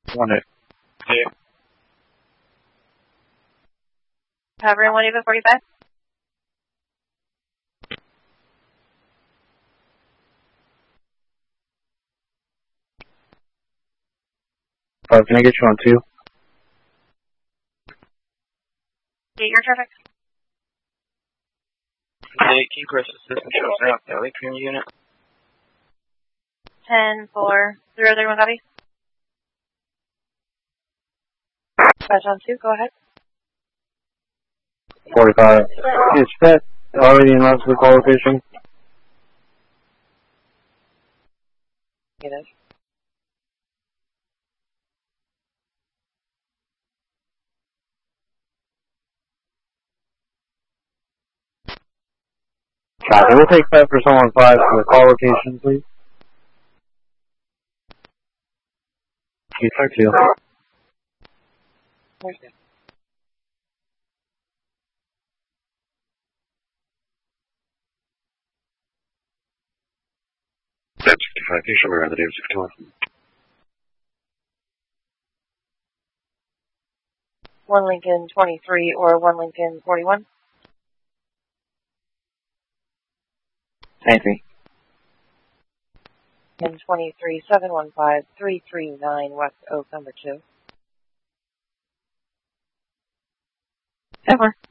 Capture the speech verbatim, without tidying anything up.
One it. Yeah. Hovering one even forty-five. Uh, can I get you on two? Get your traffic. Hey, King Chris assistant shows up. Valley Cream unit. Ten four zero zero one copy. Patch on two. Go ahead. Forty-five. Is that already announced the call location? It is. Copy. We'll take that for someone five for the call location, please. Can you talk to you? Where's it? That's sixty-five. Can you show me around the name sixty-one? One Lincoln twenty-three or one Lincoln forty-one. Thank you. And twenty-three seven one five three three nine West Oak number two. Ever.